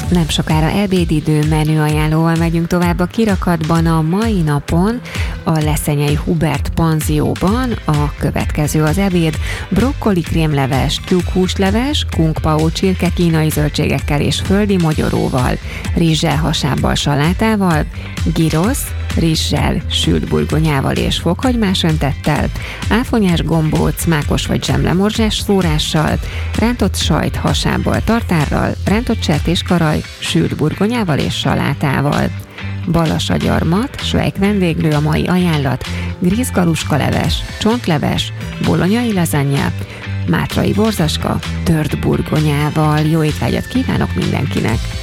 Nem sokára ebédidő menüajánlóval megyünk tovább a kirakatban. A mai napon a leszenyei Hubert panzióban a következő az ebéd: brokkoli krémleves, tyúkhúsleves, kung pao csirke kínai zöldségekkel és földi mogyoróval, rizssel, hasábbal, salátával, gyrosz, rizssel, sült burgonyával és fokhagymás öntettel, áfonyás gombóc, mákos vagy zsemlemorzsás szórással, rántott sajt hasábbal, tartárral, rántott sertéskaraj, sült burgonyával és salátával. Balasagyarmat, svejk vendéglő a mai ajánlat: grízgaluskaleves, csontleves, bolonyai lazanya, mátrai borzaska, tört burgonyával. Jó étvágyat kívánok mindenkinek!